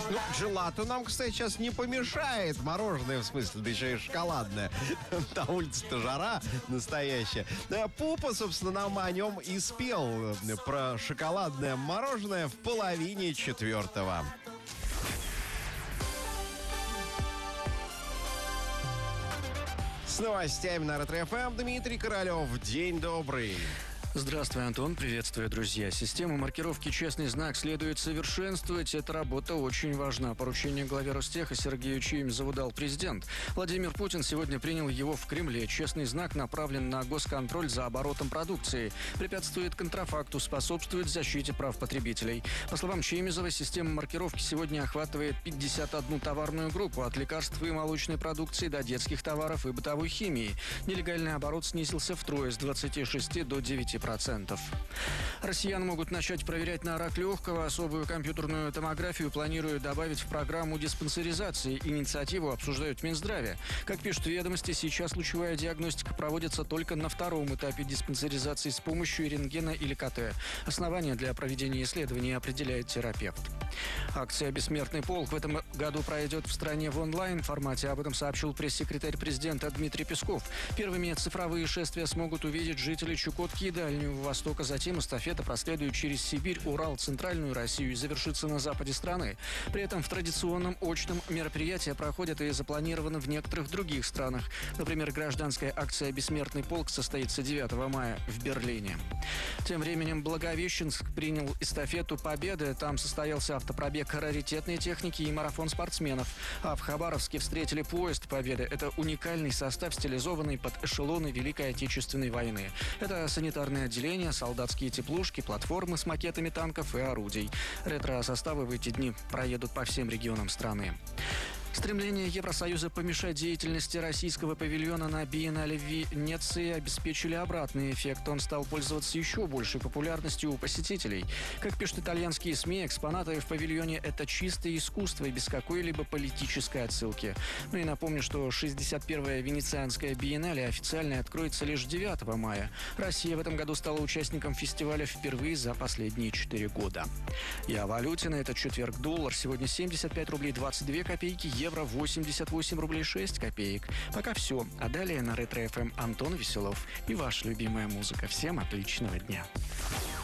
Ну, джелато нам, кстати, сейчас не помешает. Мороженое, в смысле, да еще и шоколадное. На улице-то жара настоящая. Пупа, собственно, нам о нем и спел про шоколадное мороженое в половине четвертого. С новостями на Ретро-ФМ Дмитрий Королев. День добрый. Здравствуй, Антон. Приветствую, друзья. Систему маркировки «Честный знак» следует совершенствовать. Эта работа очень важна. Поручение главе Ростеха Сергею Чиймизову дал президент. Владимир Путин сегодня принял его в Кремле. «Честный знак» направлен на госконтроль за оборотом продукции, препятствует контрафакту, способствует защите прав потребителей. По словам Чиймизова, система маркировки сегодня охватывает 51 товарную группу, от лекарств и молочной продукции до детских товаров и бытовой химии. Нелегальный оборот снизился втрое, с 26 до 9%. Россиян могут начать проверять на рак легкого. Особую компьютерную томографию планируют добавить в программу диспансеризации. Инициативу обсуждают в Минздраве. Как пишут «Ведомости», сейчас лучевая диагностика проводится только на втором этапе диспансеризации с помощью рентгена или КТ. Основания для проведения исследований определяет терапевт. Акция «Бессмертный полк» в этом году пройдет в стране в онлайн-формате. Об этом сообщил пресс-секретарь президента Дмитрий Песков. Первыми цифровые шествия смогут увидеть жители Чукотки и Дальнего Востока. Затем эстафета проследует через Сибирь, Урал, Центральную Россию и завершится на западе страны. При этом в традиционном очном мероприятия проходят и запланированы в некоторых других странах. Например, гражданская акция «Бессмертный полк» состоится 9 мая в Берлине. Тем временем Благовещенск принял эстафету Победы. Там состоялся автопробег раритетной техники и марафон спортсменов. А в Хабаровске встретили поезд Победы. Это уникальный состав, стилизованный под эшелоны Великой Отечественной войны. Это санитарное отделение, солдатские теплушки, платформы с макетами танков и орудий. Ретро-составы в эти дни проедут по всем регионам страны. Стремление Евросоюза помешать деятельности российского павильона на Биеннале в Венеции обеспечили обратный эффект. Он стал пользоваться еще большей популярностью у посетителей. Как пишут итальянские СМИ, экспонаты в павильоне – это чистое искусство и без какой-либо политической отсылки. Ну и напомню, что 61-я Венецианская Биеннале официально откроется лишь 9 мая. Россия в этом году стала участником фестиваля впервые за последние 4 года. И о валюте на этот четверг: доллар сегодня 75 рублей 22 копейки, евро 88 рублей 6 копеек. Пока все. А далее на Ретро-ФМ Антон Веселов и ваша любимая музыка. Всем отличного дня.